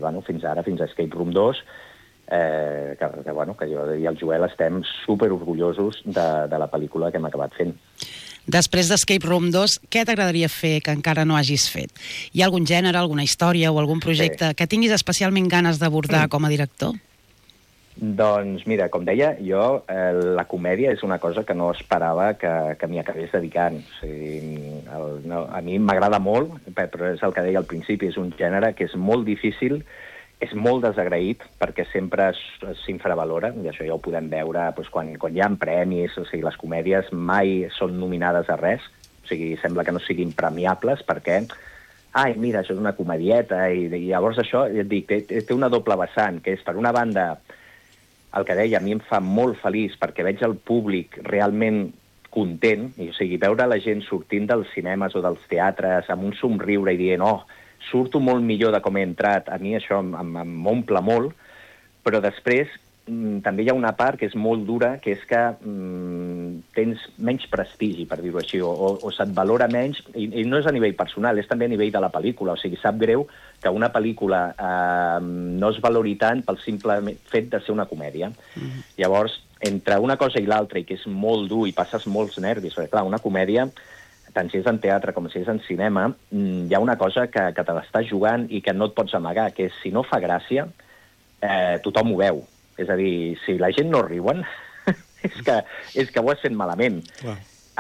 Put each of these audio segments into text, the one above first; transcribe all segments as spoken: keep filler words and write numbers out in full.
bueno, fins ara, fins a Escape Room dos, eh, que, que, bueno, que jo i el Joel estem superorgullosos de, de la pel·lícula que hem acabat fent. Després d'Escape Room dos, què t'agradaria fer que encara no hagis fet? Hi ha algun gènere, alguna història o algun projecte sí. que tinguis especialment ganes d'abordar mm. com a director? Doncs mira, com deia, jo eh, la comèdia és una cosa que no esperava que, que m'hi acabés dedicant. O sigui, el, no, a mi m'agrada molt, però és el que deia al principi, és un gènere que és molt difícil, és molt desagraït, perquè sempre s'infravalora, i això ja ho podem veure doncs, quan, quan hi ha premis, o sigui, les comèdies mai són nominades a res, o sigui, sembla que no siguin premiables, perquè ai, mira, això és una comedieta, i, i llavors això, et dic, té, té una doble vessant, que és, per una banda, el que deia, a mi em fa molt feliç perquè veig el públic realment content, i, o sigui, veure la gent sortint dels cinemes o dels teatres amb un somriure i dient, oh, surto molt millor de com he entrat, a mi això m'omple molt, però després mm, també hi ha una part que és molt dura, que és que mm, tens menys prestigi, per dir-ho així, o, o se't valora menys, i, i no és a nivell personal, és també a nivell de la pel·lícula, o sigui, sap greu que una pel·lícula eh, no es valori tant pel simple fet de ser una comèdia. Mm-hmm. Llavors, entre una cosa i l'altra, i que és molt dur i passes molts nervis, perquè clar, una comèdia, tant si és en teatre com si és en cinema, hi ha una cosa que, que te l'estàs jugant i que no et pots amagar, que és, si no fa gràcia, eh, tothom ho veu. És a dir, si la gent no riuen, és, que, és que ho has fet malament. Uh,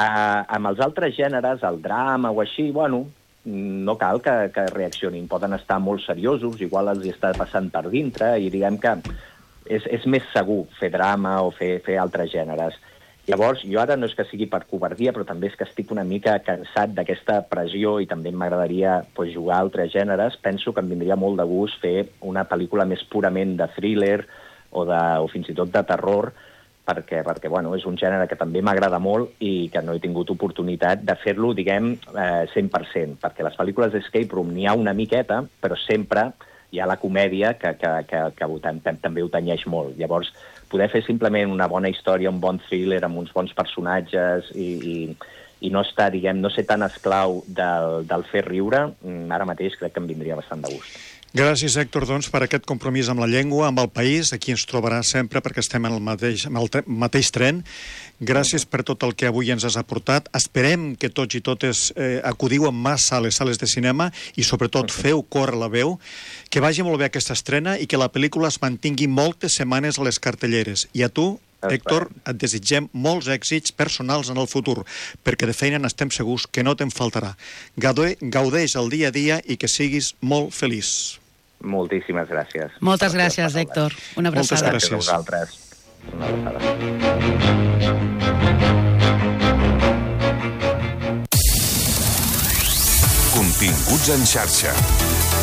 amb els altres gèneres, el drama o així, bueno, no cal que, que reaccionin. Poden estar molt seriosos, igual els hi està passant per dintre, i diguem que és, és més segur fer drama o fer, fer altres gèneres. Llavors, jo ara no és que sigui per covardia, però també és que estic una mica cansat d'aquesta pressió i també m'agradaria pues, jugar a altres gèneres. Penso que em vindria molt de gust fer una pel·lícula més purament de thriller o, de, o fins i tot de terror, perquè, perquè bueno, és un gènere que també m'agrada molt i que no he tingut oportunitat de fer-lo, diguem, eh, cent per cent, perquè les pel·lícules d'Escape Room n'hi ha una miqueta, però sempre hi ha la comèdia que, que, que, que ho, també ho tenyeix molt. Llavors, poder fer simplement una bona història, un bon thriller, amb uns bons personatges i, i, i no estar, diguem, no ser tan esclau del, del fer riure, ara mateix crec que em vindria bastant de gust. Gràcies, Héctor, doncs, per aquest compromís amb la llengua, amb el país. Aquí ens trobarà sempre perquè estem en el mateix, en el mateix tren. Gràcies per tot el que avui ens has aportat. Esperem que tots i totes eh, acudiu en massa a les sales de cinema i, sobretot, feu córrer la veu. Que vagi molt bé aquesta estrena i que la pel·lícula es mantingui moltes setmanes a les cartelleres. I a tu, Héctor, et desitgem molts èxits personals en el futur, perquè de feina n'estem segurs que no te'n faltarà. Gaudeix el dia a dia i que siguis molt feliç. Moltíssimes gràcies. Moltes gràcies, Héctor. Una abraçada. Moltes gràcies. Gràcies a vosaltres. Una abraçada. Continguts en xarxa.